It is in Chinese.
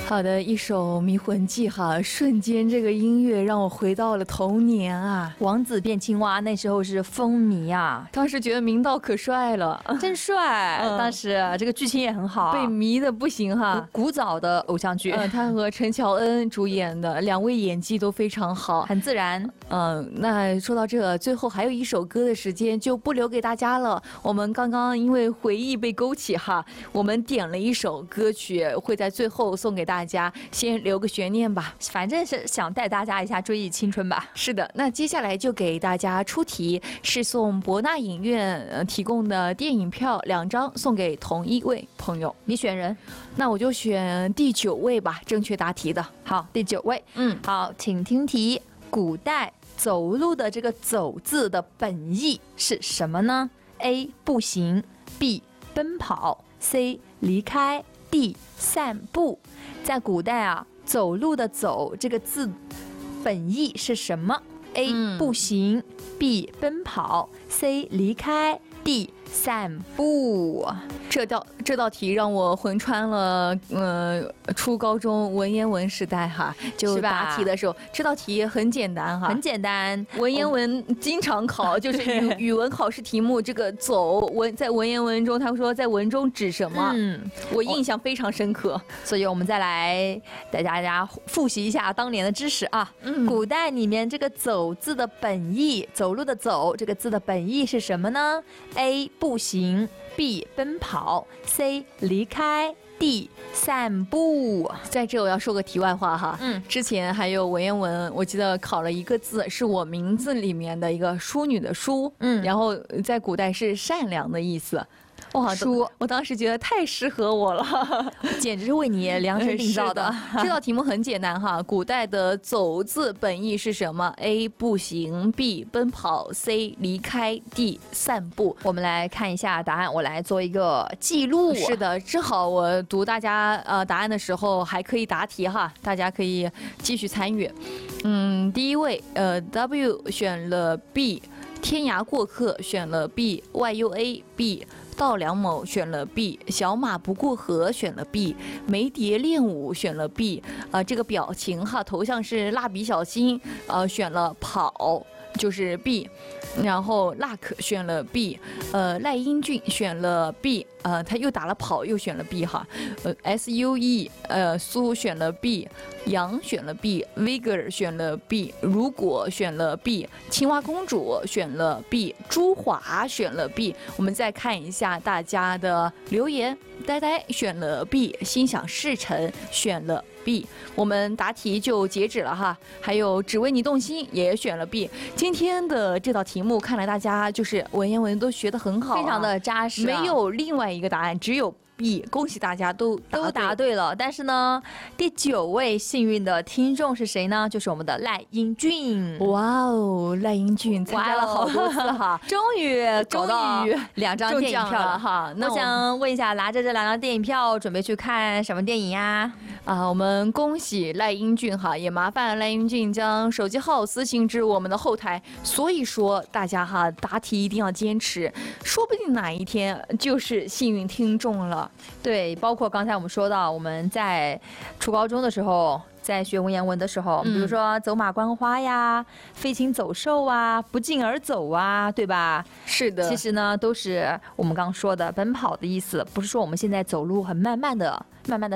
好的，一首《迷魂记》哈，瞬间这个音乐让我回到了童年啊！ 王子变青蛙那时候是风靡啊， 当时觉得明道可帅了， 真帅。当时这个剧情也很好， 被迷的不行哈。 古早的偶像剧， 他和陈乔恩主演的，两位演技都非常好， 很自然。 那说到这，最后还有一首歌的时间就不留给大家了。我们刚刚因为回忆被勾起哈，我们点了一首歌曲，会在最后送给大家，先留个悬念吧。 反正是想带大家一下追忆青春吧。 是的，那接下来就给大家出题，是送博纳影院提供的电影票2张，送给同一位朋友。 你选人， 那我就选第9位吧，正确答题的。 好，第9位。好，请听题。古代走路的这个走字的本意是什么呢？ A 步行， B 奔跑， C 离开， D 散步。在古代啊，走路的走这个字本意是什么？ A 步行， B 奔跑， C 离开， D 散步。 这道题让我魂穿了初高中文言文时代哈，就答题的时候，这道题很简单哈， 很简单。 文言文经常考，就是语文考试题目，这个走在文言文中，他们说在文中指什么？我印象非常深刻， 所以我们再来带大家复习一下当年的知识啊。古代里面这个走字的本意，走路的走这个字的本意是什么呢？ A 步行， B 奔跑， C 离开， D 散步。 在这我要说个题外话哈，之前还有文言文，我记得考了一个字，是我名字里面的一个淑女的淑，然后在古代是善良的意思。哇，我当时觉得太适合我了， 简直是为你量身定造的。 这道题目很简单哈，古代的走字本意是什么？ A 步行， B 奔跑， C 离开， D 散步。 我们来看一下答案，我来做一个记录。 是的，正好我读大家答案的时候还可以答题哈，大家可以继续参与。第一位W 选了 B， 天涯过客选了 B， YUA B，稻粱某选了 B， 小马不过河选了 B， 梅蝶练舞选了 B， 这个表情哈，头像是蜡笔小新，选了跑就是 B， 然后 Luck 选了 B， 赖英俊选了 B， 他又打了跑又选了 B 哈，SUE 苏选了 B， 杨选了 B，Vigor 选了 B， 如果选了 B， 青蛙公主选了 B， 朱华选了 B。我们再看一下大家的留言，呆呆选了 B， 心想事成选了 B。我们答题就截止了哈，还有只为你动心也选了 B。今天的这道题目看来大家就是文言文都学得很好， 非常的扎实， 没有另外一个答案，只有B， 恭喜大家都答对了。但是呢，第9位幸运的听众是谁呢？就是我们的赖英俊。 哇哦，赖英俊参加了好多次哈， 终于搞到2张电影票了哈。 那我想问一下，拿着这2张电影票，准备去看什么电影呀？ 我们恭喜赖英俊哈，也麻烦赖英俊将手机号私信至我们的后台。所以说大家哈，答题一定要坚持，说不定哪一天就是幸运听众了。 对，包括刚才我们说到，我们在初高中的时候，在学文言文的时候，比如说走马观花呀、飞禽走兽啊、不胫而走啊，对吧？ 是的， 其实呢，都是我们刚说的奔跑的意思，不是说我们现在走路很慢慢的